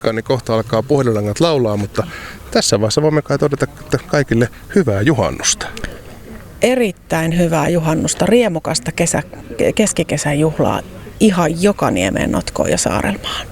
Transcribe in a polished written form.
Niin kohta alkaa puhelinlangat laulaa, mutta tässä vaiheessa voimme kai todeta, että kaikille hyvää juhannusta. Erittäin hyvää juhannusta, riemukasta keskikesän juhlaa ihan Jokaniemeen, Notkoon ja Saarelmaan.